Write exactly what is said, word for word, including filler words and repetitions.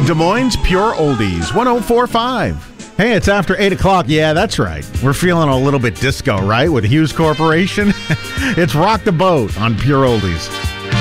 Des Moines Pure Oldies, one oh four point five. Hey, it's after eight o'clock. Yeah, that's right. We're feeling a little bit disco, right? With Hughes Corporation. It's Rock the Boat on Pure Oldies.